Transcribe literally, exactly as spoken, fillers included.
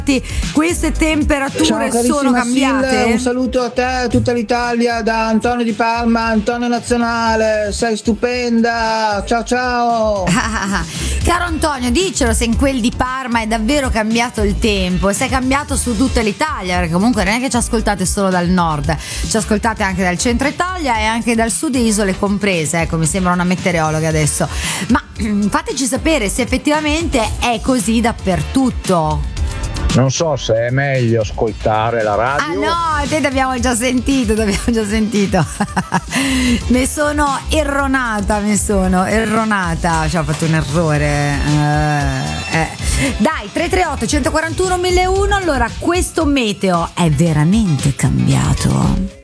queste temperature sono cambiate? Sil, un saluto a te, a tutta l'Italia, da Antonio di Parma, Antonio Nazionale, sei stupenda, ciao ciao. Caro Antonio, dicelo se in quel di Parma è davvero cambiato il tempo e se è cambiato su tutta l'Italia, perché comunque non è che ci ascoltate solo dal nord, ci ascoltate anche dal centro Italia e anche dal sud, isole comprese. Ecco, mi sembra una meteorologa adesso, ma fateci sapere se effettivamente è così dappertutto. Non so se è meglio ascoltare la radio. Ah no, te l'abbiamo già sentito, l'abbiamo già sentito. Mi sono erronata, mi sono erronata. Cioè, ho fatto un errore. Eh, eh. Dai, tre tre otto uno quattro uno uno uno. Allora, questo meteo è veramente cambiato.